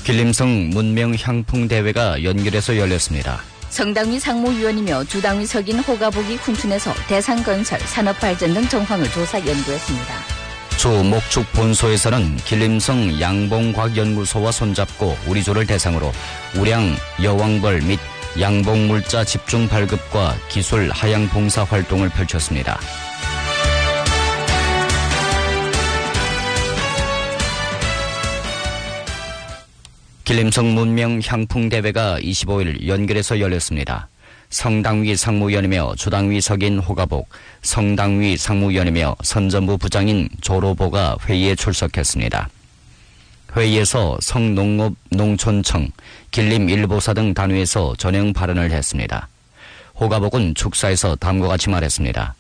길림성 문명 향풍 대회가 연결해서 열렸습니다. 성당위 상무위원이며 주당위 석인 호가복이 훈춘에서 대상건설, 산업발전 등 정황을 조사 연구했습니다. 주 목축 본소에서는 길림성 양봉과학연구소와 손잡고 우리조를 대상으로 우량 여왕벌 및 양봉물자 집중 발급과 기술 하향 봉사 활동을 펼쳤습니다. 길림성 문명 향풍 대회가 25일 연결해서 열렸습니다. 성당위 상무위원이며 주당위 석인 호가복, 성당위 상무위원이며 선전부 부장인 조로보가 회의에 출석했습니다. 회의에서 성농업농촌청, 길림일보사 등 단위에서 전형 발언을 했습니다. 호가복은 축사에서 다음과 같이 말했습니다.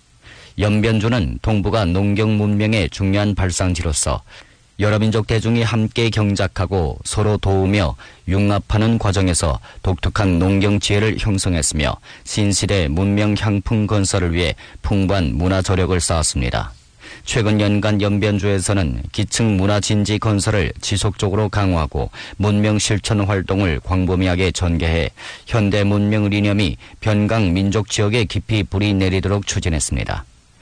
연변주는 동북아 농경 문명의 중요한 발상지로서 여러 민족 대중이 함께 경작하고 서로 도우며 융합하는 과정에서 독특한 농경 지혜를 형성했으며 신시대 문명 향풍 건설을 위해 풍부한 문화 저력을 쌓았습니다. 최근 연간 연변주에서는 기층 문화 진지 건설을 지속적으로 강화하고 문명 실천 활동을 광범위하게 전개해 현대 문명 리념이 변강 민족 지역에 깊이 뿌리 내리도록 추진했습니다.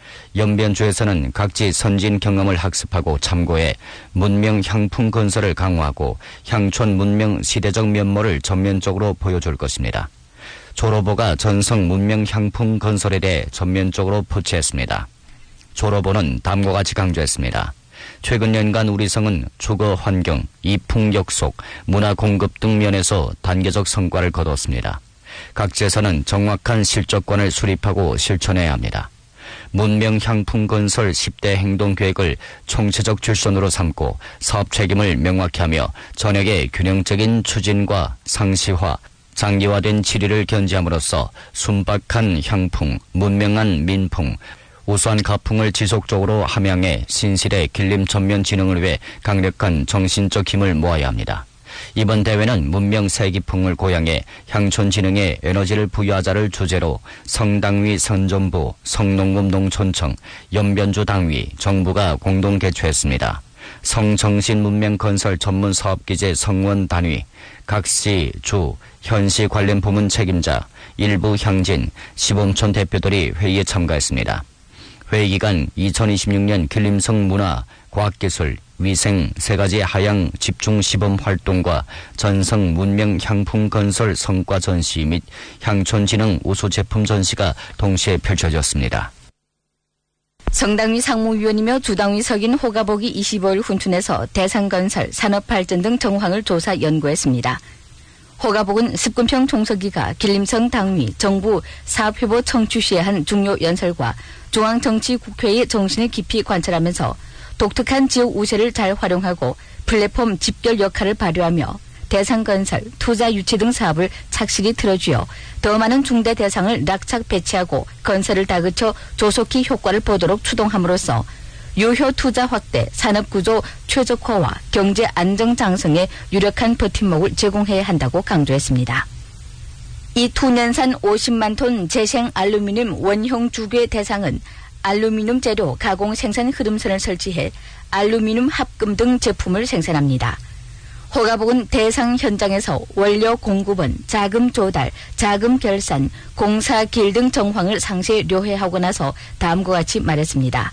연변주에서는 각지 선진 경험을 학습하고 참고해 문명 향풍 건설을 강화하고 향촌 문명 시대적 면모를 전면적으로 보여줄 것입니다. 조로보가 전성 문명 향풍 건설에 대해 전면적으로 부채했습니다. 조로보는 다음과 같이 강조했습니다. 최근 연간 우리 성은 주거 환경, 이풍역 속, 문화 공급 등 면에서 단계적 성과를 거뒀습니다. 각지에서는 정확한 실적관을 수립하고 실천해야 합니다. 문명 향풍 건설 10대 행동 계획을 총체적 줄선으로 삼고 사업 책임을 명확히 하며 전역의 균형적인 추진과 상시화, 장기화된 질의를 견지함으로써 순박한 향풍, 문명한 민풍, 우수한 가풍을 지속적으로 함양해 신실의 길림 전면 진흥을 위해 강력한 정신적 힘을 모아야 합니다. 이번 대회는 문명 세기풍을 고양해 향촌 진흥에 에너지를 부여하자를 주제로 성당위 선전부, 성농업농촌청, 연변주 당위, 정부가 공동 개최했습니다. 성정신 문명 건설 전문 사업기재 성원 단위, 각시, 주, 현시 관련 부문 책임자, 일부 향진, 시범촌 대표들이 회의에 참가했습니다. 회의 기간 2026년 길림성 문화, 과학기술, 위생 세 가지 하향 집중 시범 활동과 전성 문명 향풍 건설 성과 전시 및 향촌 진흥 우수 제품 전시가 동시에 펼쳐졌습니다. 성당위 상무위원이며 주당위 석인 호가복이 25일 훈춘에서 대상건설, 산업발전 등 정황을 조사 연구했습니다. 호가복은 습근평 총서기가 길림성 당위, 정부 사업회보 청취 시에 한 중요 연설과 중앙정치국회의 정신을 깊이 관찰하면서 독특한 지역 우세를 잘 활용하고 플랫폼 집결 역할을 발휘하며 대상건설, 투자 유치 등 사업을 착실히 틀어쥐어 더 많은 중대 대상을 낙착 배치하고 건설을 다그쳐 조속히 효과를 보도록 추동함으로써 유효 투자 확대, 산업구조 최적화와 경제 안정 장성에 유력한 버팀목을 제공해야 한다고 강조했습니다. 이 투년산 50만 톤 재생 알루미늄 원형 주괴 대상은 알루미늄 재료 가공 생산 흐름선을 설치해 알루미늄 합금 등 제품을 생산합니다. 호가복은 대상 현장에서 원료 공급원, 자금 조달, 자금 결산, 공사 길 등 정황을 상세 료해하고 나서 다음과 같이 말했습니다.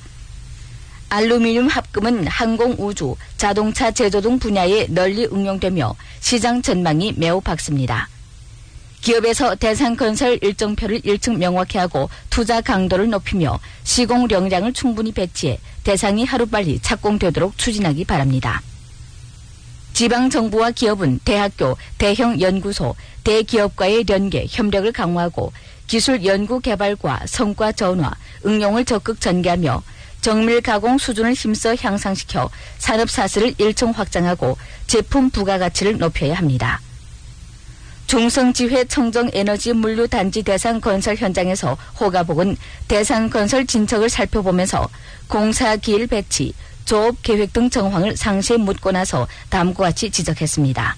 알루미늄 합금은 항공 우주, 자동차 제조 등 분야에 널리 응용되며 시장 전망이 매우 밝습니다. 기업에서 대상건설 일정표를 일찍 명확히 하고 투자 강도를 높이며 시공령량을 충분히 배치해 대상이 하루빨리 착공되도록 추진하기 바랍니다. 지방정부와 기업은 대학교, 대형 연구소, 대기업과의 연계, 협력을 강화하고 기술 연구 개발과 성과 전화, 응용을 적극 전개하며 정밀 가공 수준을 힘써 향상시켜 산업 사슬을 일정 확장하고 제품 부가가치를 높여야 합니다. 중성지회 청정에너지 물류단지 대상 건설 현장에서 호가복은 대상 건설 진척을 살펴보면서 공사 기일 배치, 조업 계획 등 정황을 상세히 묻고 나서 다음과 같이 지적했습니다.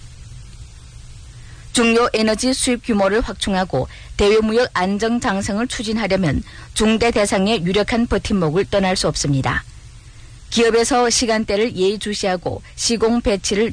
중요 에너지 수입 규모를 확충하고 대외무역 안정 장성을 추진하려면 중대 대상의 유력한 버팀목을 떠날 수 없습니다. 기업에서 시간대를 예의주시하고 시공 배치를